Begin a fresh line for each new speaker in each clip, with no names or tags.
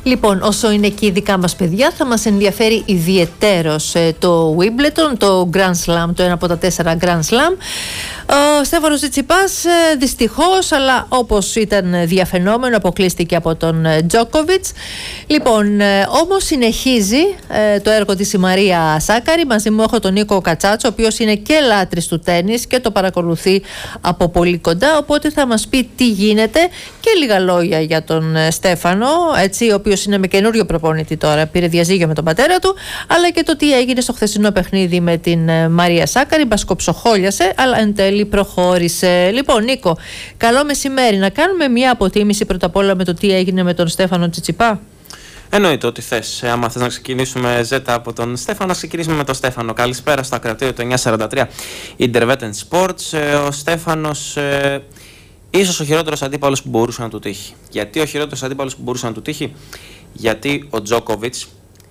Λοιπόν, όσο είναι εκεί δικά μας παιδιά, θα μας ενδιαφέρει ιδιαιτέρως το Wimbledon, το Grand Slam, το ένα από τα 4 Grand Slam. Ο Στέφανος Τσιτσιπάς δυστυχώς, αλλά όπως ήταν διαφαινόμενο, αποκλείστηκε από τον Τζόκοβιτς. Λοιπόν, όμως συνεχίζει το έργο της η Μαρία Σάκαρη. Μαζί μου έχω τον Νίκο Κατσάτσο, ο οποίος είναι και λάτρης του τένις και το παρακολουθεί από πολύ κοντά, οπότε θα μας πει τι γίνεται και λίγα λόγια για τον Στέφανο, έτσι, ο οποίος είναι με καινούριο προπονητή τώρα, πήρε διαζύγιο με τον πατέρα του, αλλά και το τι έγινε στο χθεσινό παιχνίδι με την Μαρία Σάκαρη. Μπασκοψοχόλιασε, αλλά εν τέλει προχώρησε. Λοιπόν, Νίκο, καλό μεσημέρι. Να κάνουμε μια αποτίμηση πρώτα απ' όλα με το τι έγινε με τον Στέφανο Τσιτσιπά.
Εννοείται ότι θες. Άμα θες να ξεκινήσουμε Ζέτα από τον Στέφανο, να ξεκινήσουμε με τον Στέφανο. Καλησπέρα στο ακροατήριο του 943 Intervetten Sports. Ο Στέφανος ίσως ο χειρότερος αντίπαλος που μπορούσε να του τύχει. Γιατί ο χειρότερος αντίπαλος που μπορούσε να του τύχει? Γιατί ο Τζόκοβιτς,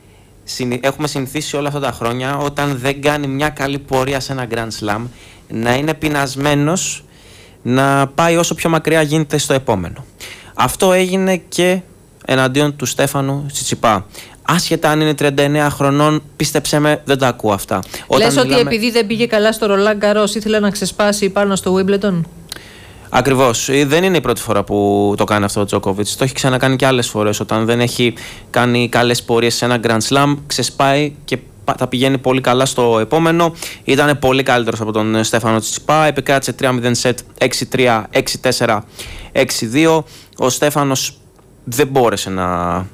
έχουμε συνηθίσει όλα αυτά τα χρόνια, όταν δεν κάνει μια καλή πορεία σε ένα Grand Slam, να είναι πεινασμένος να πάει όσο πιο μακριά γίνεται στο επόμενο. Αυτό έγινε και εναντίον του Στέφανου Τσιτσιπά. Άσχετα αν είναι 39 χρονών, πίστεψέ με, δεν τα ακούω αυτά.
Λες ότι επειδή δεν πήγε καλά στο Ρολάν Γκαρός ήθελε να ξεσπάσει πάνω στο Wimbledon?
Ακριβώς. Δεν είναι η πρώτη φορά που το κάνει αυτό ο Τζόκοβιτς. Το έχει ξανακάνει και άλλες φορές. Όταν δεν έχει κάνει καλές πορείες σε ένα Grand Slam, ξεσπάει και θα πηγαίνει πολύ καλά στο επόμενο. Ήταν πολύ καλύτερος από τον Στέφανο Τσιτσιπά. Επικράτησε 3-0 σετ, 6-3, 6-4, 6-2. Ο Στέφανος δεν μπόρεσε να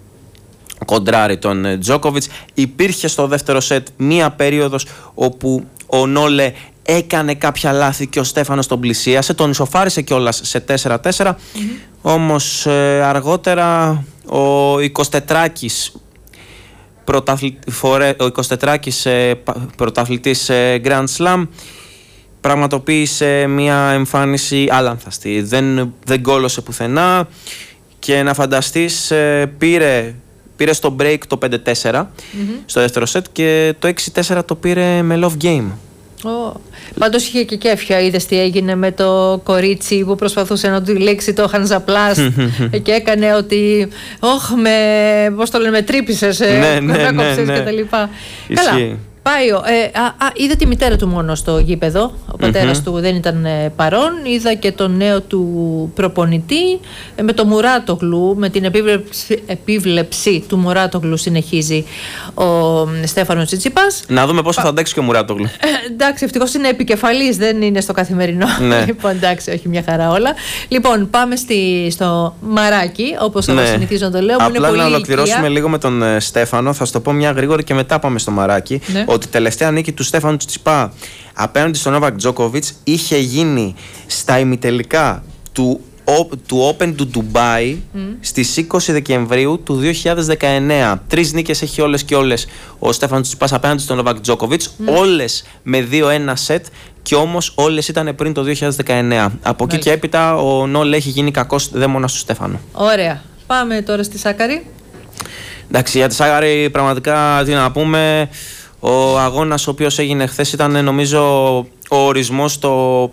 κοντράρει τον Τζόκοβιτς. Υπήρχε στο δεύτερο σετ μία περίοδος όπου ο Νόλε έκανε κάποια λάθη και ο Στέφανος τον πλησίασε, τον ισοφάρισε κιόλας σε 4-4. Όμως αργότερα ο 24κης πρωταθλητής Grand Slam πραγματοποίησε μια εμφάνιση άλανθαστη. Δεν γκόλωσε πουθενά και να φανταστείς πήρε στο break το 5-4 στο δεύτερο set και το 6-4 το πήρε με love game.
Πάντως είχε και κέφια. Είδες τι έγινε με το κορίτσι που προσπαθούσε να του λέξει το Hansaplast και έκανε ότι πώς το λένε, με τρύπησες, με κόψες και τα λοιπά. Καλά. Πάει, είδα τη μητέρα του μόνο στο γήπεδο. Ο πατέρας του δεν ήταν παρόν. Είδα και τον νέο του προπονητή. Με το Μουράτογλου, με την επίβλεψη του Μουράτογλου συνεχίζει ο Στέφανος Τσιτσιπάς.
Να δούμε πόσο θα αντέξει και ο Μουράτογλου.
Εντάξει, ευτυχώς είναι επικεφαλής, δεν είναι στο καθημερινό.
Ναι.
Λοιπόν, εντάξει, όχι μια χαρά όλα. Λοιπόν, πάμε στο μαράκι, όπως εγώ συνηθίζω να το λέω.
Απλά να ολοκληρώσουμε λίγο με τον Στέφανο. Θα σου το πω μια γρήγορη και μετά πάμε στο μαράκι.
Ναι.
Ότι η τελευταία νίκη του Στέφανου Τσιτσιπά απέναντι στον Νόβακ Τζόκοβιτς είχε γίνει στα ημιτελικά του Open του Ντουμπάι στις 20 Δεκεμβρίου του 2019. 3 νίκες έχει όλες και όλες ο Στέφανος Τσιτσιπάς απέναντι στον Νόβακ Τζόκοβιτς, όλες με 2-1 σετ, και όμως όλες ήταν πριν το 2019. Από εκεί και έπειτα ο Νόλε έχει γίνει κακός δαίμονας του Στέφανου.
Ωραία. Πάμε τώρα στη Σάκαρη.
Εντάξει, για τη Σάκαρη πραγματικά τι να πούμε. Ο αγώνας ο οποίος έγινε χθες ήταν, νομίζω, ο ορισμός του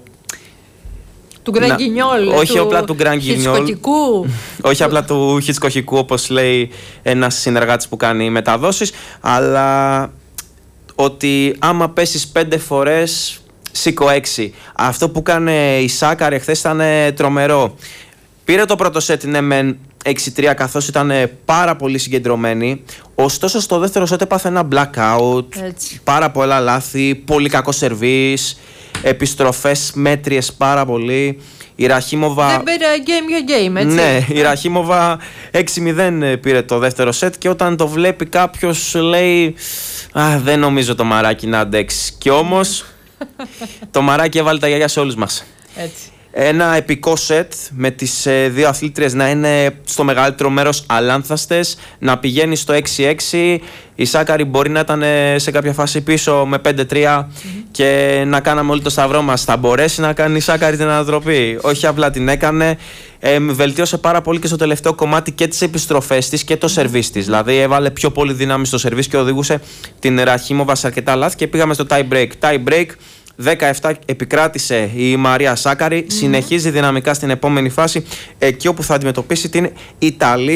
Grand Guignol,
όχι απλά του Grand Guignol, όχι απλά του χιτσκοχικού, όπως λέει ένας συνεργάτης που κάνει μεταδόσεις, αλλά ότι άμα πέσεις 5 φορές σήκω 6. Αυτό που έκανε η Σάκαρη χθες ήταν τρομερό. Πήρε το πρώτο σετ, ναι μεν 6-3, καθώς ήταν πάρα πολύ συγκεντρωμένη. Ωστόσο στο δεύτερο σετ έπαθε ένα blackout, πάρα πολλά λάθη, πολύ κακό σερβίς, επιστροφές μέτριες πάρα πολύ. Η Ραχίμοβα...
Δεν πήρε game για game, έτσι.
Ναι, η Ραχίμοβα 6-0 πήρε το δεύτερο σετ και όταν το βλέπει κάποιος λέει δεν νομίζω το μαράκι να αντέξει. Και όμως το μαράκι έβαλε τα γυαλιά σε όλους μας.
Έτσι.
Ένα επικό σετ με τις δύο αθλήτριες να είναι στο μεγαλύτερο μέρος αλάνθαστες, να πηγαίνει στο 6-6. Η Σάκαρη μπορεί να ήταν σε κάποια φάση πίσω με 5-3 και να κάναμε όλοι το σταυρό μας. Θα μπορέσει να κάνει η Σάκαρη την ανατροπή? Όχι απλά την έκανε. Βελτίωσε πάρα πολύ και στο τελευταίο κομμάτι και τις επιστροφές της και το σερβίς της. Δηλαδή έβαλε πιο πολύ δύναμη στο σερβίς και οδηγούσε την Ραχίμοβα σε αρκετά λάθη και πήγαμε στο tie break. Tie break 17 επικράτησε η Μαρία Σάκαρη, συνεχίζει δυναμικά στην επόμενη φάση, εκεί όπου θα αντιμετωπίσει την Ιταλή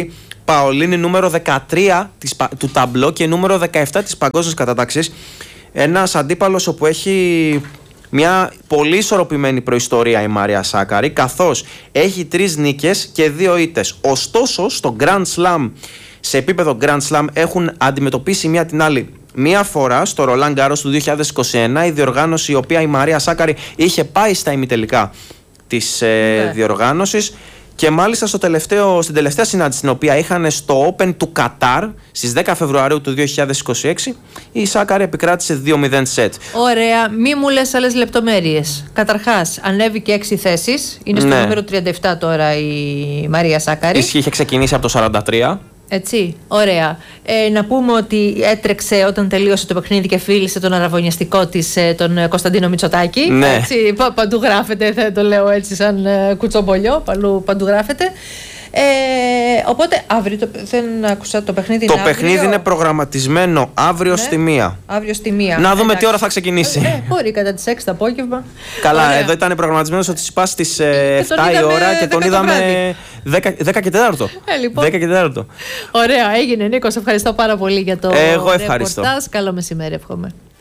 Παολίνη νούμερο 13 του ταμπλό και νούμερο 17 της παγκόσμιας κατάταξης. Ένας αντίπαλος όπου έχει μια πολύ ισορροπημένη προϊστορία η Μάρια Σάκαρη, καθώς έχει 3 νίκες και 2 ήττες. Ωστόσο, στο Grand Slam, σε επίπεδο Grand Slam, έχουν αντιμετωπίσει μία την άλλη μία φορά στο Roland Garros του 2021, η διοργάνωση η οποία η Μαρία Σάκαρη είχε πάει στα ημιτελικά της διοργάνωσης. Και μάλιστα στην τελευταία συνάντηση την οποία είχαν στο Open του Κατάρ στις 10 Φεβρουαρίου του 2026, η Σάκαρη επικράτησε 2-0 σετ.
Ωραία, μη μου λες άλλες λεπτομέρειες. Καταρχάς, ανέβηκε 6 θέσεις, είναι στο νούμερο 37 τώρα η Μαρία Σάκαρη.
Ισχύει, είχε ξεκινήσει από το 43.
Έτσι, ωραία. Να πούμε ότι έτρεξε όταν τελείωσε το παιχνίδι και φίλησε τον αραβωνιαστικό της, τον Κωνσταντίνο Μητσοτάκη.
Ναι.
Έτσι, παντού γράφεται, θα το λέω έτσι σαν κουτσομπολιό, παντού γράφεται. Οπότε αύριο δεν άκουσα το παιχνίδι.
Το παιχνίδι είναι προγραμματισμένο αύριο στη 1.
Αύριο στη 1.
Να δούμε τι ώρα θα ξεκινήσει.
Μπορεί κατά τις 6 το απόγευμα.
Καλά, εδώ ήταν προγραμματισμένο ότι Τσιτσιπάς στις 7 η ώρα και τον είδαμε 10 και 4.
Λοιπόν.
10 και 4.
Ωραία, έγινε Νίκο. Ευχαριστώ πάρα πολύ για το
Εγώ ευχαριστώ.
ρεπορτάζ. Καλό μεσημέρι, εύχομαι.